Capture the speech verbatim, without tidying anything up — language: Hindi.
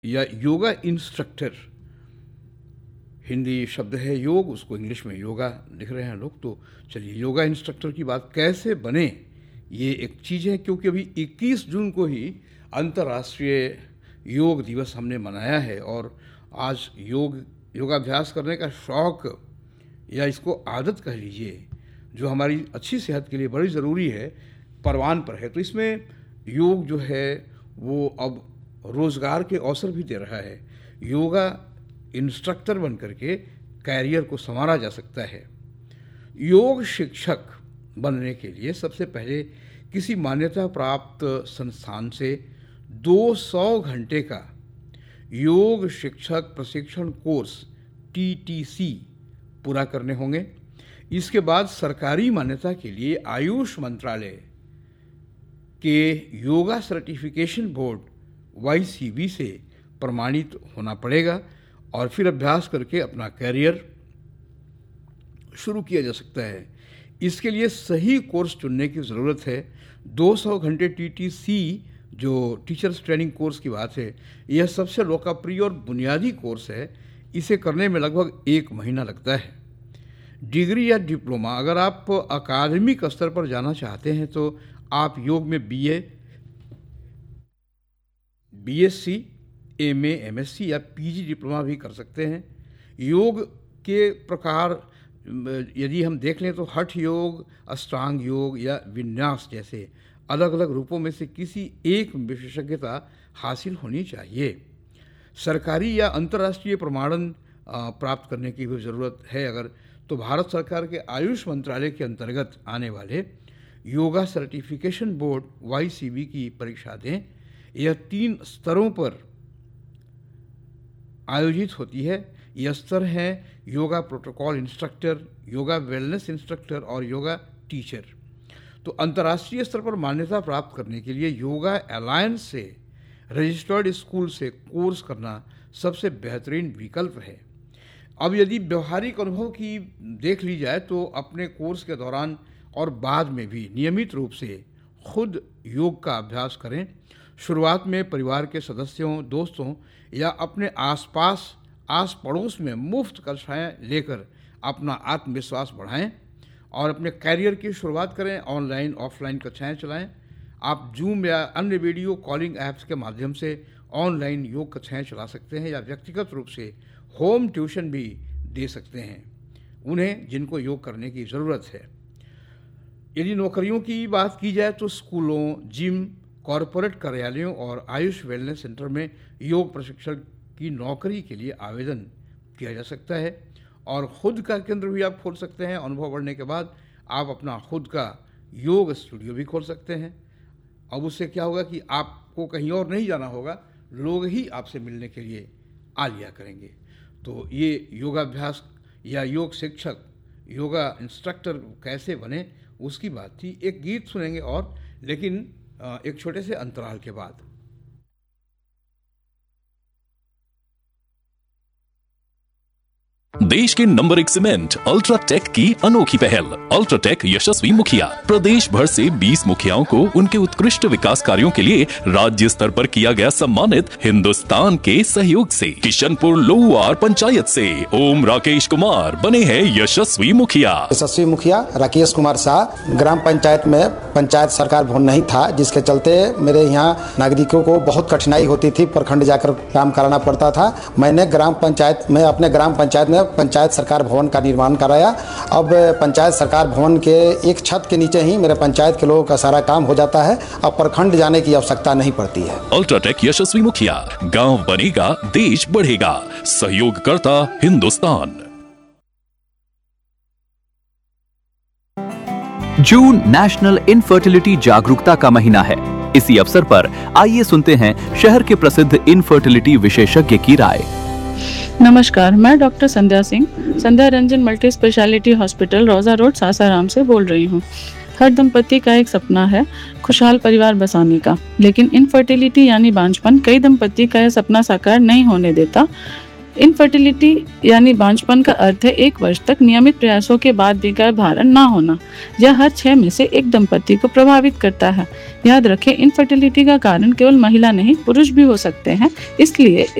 या योगा इंस्ट्रक्टर, हिंदी शब्द है योग, उसको इंग्लिश में योगा लिख रहे हैं लोग। तो चलिए योगा इंस्ट्रक्टर की बात कैसे बने, ये एक चीज़ है, क्योंकि अभी इक्कीस जून को ही अंतर्राष्ट्रीय योग दिवस हमने मनाया है और आज योग योगाभ्यास करने का शौक़ या इसको आदत कह लीजिए, जो हमारी अच्छी सेहत के लिए बड़ी ज़रूरी है, परवान पर है। तो इसमें योग जो है वो अब रोज़गार के अवसर भी दे रहा है। योगा इंस्ट्रक्टर बन करके कैरियर को संवारा जा सकता है। योग शिक्षक बनने के लिए सबसे पहले किसी मान्यता प्राप्त संस्थान से दो सौ घंटे का योग शिक्षक प्रशिक्षण कोर्स टी टी सी पूरा करने होंगे। इसके बाद सरकारी मान्यता के लिए आयुष मंत्रालय के yoga certification board Y C B से प्रमाणित होना पड़ेगा और फिर अभ्यास करके अपना कैरियर शुरू किया जा सकता है। इसके लिए सही कोर्स चुनने की ज़रूरत है। दो सौ घंटे टी टी सी जो टीचर्स ट्रेनिंग कोर्स की बात है, यह सबसे लोकप्रिय और बुनियादी कोर्स है। इसे करने में लगभग एक महीना लगता है। डिग्री या डिप्लोमा, अगर आप अकादमिक स्तर पर जाना चाहते हैं तो आप योग में B A, B S C, M A, M S C या पी जी डिप्लोमा भी कर सकते हैं। योग के प्रकार यदि हम देख लें तो हठ योग, अष्टांग योग या विन्यास जैसे अलग अलग रूपों में से किसी एक विशेषज्ञता हासिल होनी चाहिए। सरकारी या अंतर्राष्ट्रीय प्रमाणन प्राप्त करने की भी ज़रूरत है अगर, तो भारत सरकार के आयुष मंत्रालय के अंतर्गत आने वाले yoga certification board Y C B की परीक्षा दें। यह तीन स्तरों पर आयोजित होती है। यह स्तर हैं yoga protocol instructor, yoga wellness instructor और योगा टीचर। तो अंतर्राष्ट्रीय स्तर पर मान्यता प्राप्त करने के लिए योगा अलायंस से रजिस्टर्ड स्कूल से कोर्स करना सबसे बेहतरीन विकल्प है। अब यदि व्यवहारिक अनुभव की देख ली जाए तो अपने कोर्स के दौरान और बाद में भी नियमित रूप से खुद योग का अभ्यास करें। शुरुआत में परिवार के सदस्यों, दोस्तों या अपने आसपास आस पड़ोस में मुफ्त कक्षाएं लेकर अपना आत्मविश्वास बढ़ाएं और अपने कैरियर की शुरुआत करें। ऑनलाइन ऑफलाइन कक्षाएं चलाएं। आप जूम या अन्य वीडियो कॉलिंग ऐप्स के माध्यम से ऑनलाइन योग कक्षाएं चला सकते हैं या व्यक्तिगत रूप से होम ट्यूशन भी दे सकते हैं उन्हें जिनको योग करने की ज़रूरत है। यदि नौकरियों की बात की जाए तो स्कूलों, जिम, कॉरपोरेट कार्यालयों और आयुष वेलनेस सेंटर में योग प्रशिक्षण की नौकरी के लिए आवेदन किया जा सकता है और ख़ुद का केंद्र भी आप खोल सकते हैं। अनुभव बढ़ने के बाद आप अपना खुद का योग स्टूडियो भी खोल सकते हैं। अब उससे क्या होगा कि आपको कहीं और नहीं जाना होगा, लोग ही आपसे मिलने के लिए आ लिया करेंगे। तो ये योगाभ्यास या योग शिक्षक, योगा इंस्ट्रक्टर कैसे बने उसकी बात थी। एक गीत सुनेंगे और, लेकिन एक छोटे से अंतराल के बाद। देश के नंबर एक सीमेंट अल्ट्राटेक की अनोखी पहल। अल्ट्राटेक यशस्वी मुखिया प्रदेश भर से बीस मुखियाओं को उनके उत्कृष्ट विकास कार्यों के लिए राज्य स्तर पर किया गया सम्मानित। हिंदुस्तान के सहयोग से किशनपुर लोहार पंचायत से ओम राकेश कुमार बने हैं यशस्वी मुखिया। यशस्वी मुखिया राकेश कुमार शाह। ग्राम पंचायत में पंचायत सरकार भवन नहीं था, जिसके चलते मेरे यहाँ नागरिकों को बहुत कठिनाई होती थी, प्रखंड जाकर काम कराना पड़ता था। मैंने ग्राम पंचायत में अपने ग्राम पंचायत में पंचायत सरकार भवन का निर्माण कराया। अब पंचायत सरकार भवन के एक छत के नीचे ही मेरे पंचायत के लोगों का सारा काम हो जाता है। अब प्रखंड जाने की आवश्यकता नहीं पड़ती है। अल्ट्राटेक यशस्वी मुखिया, गांव बनेगा देश बढ़ेगा। सहयोग करता हिंदुस्तान। जून नेशनल इनफर्टिलिटी जागरूकता का महीना है। इसी अवसर पर आइए सुनते हैं शहर के प्रसिद्ध इनफर्टिलिटी विशेषज्ञ की राय। नमस्कार, मैं डॉक्टर संध्या सिंह संध्या रंजन मल्टी स्पेशलिटी हॉस्पिटल रोजा रोड सासाराम से बोल रही हूँ। हर दंपति का एक सपना है खुशहाल परिवार बसाने का, लेकिन इनफर्टिलिटी यानी बांझपन कई दंपति का यह सपना साकार नहीं होने देता। इनफर्टिलिटी यानी बांझपन का अर्थ है एक वर्ष तक नियमित प्रयासों के बाद भी गर्भधारण ना होना। यह हर छह में से एक दंपति को प्रभावित करता है। याद रखें, इनफर्टिलिटी का कारण केवल महिला नहीं पुरुष भी हो सकते हैं, इसलिए